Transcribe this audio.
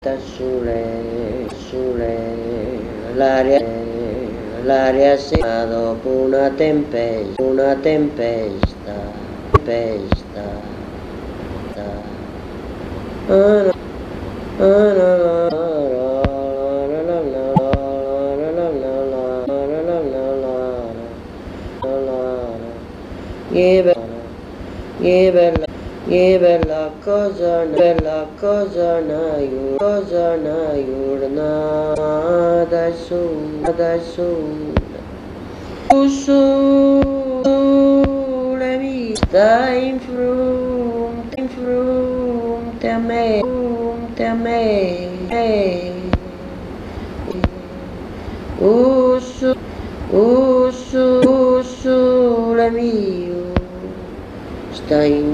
l'aria secca dopo una tempesta. Ye bella cosa na yurna da su le mi sta in frum te me usu le mio sta in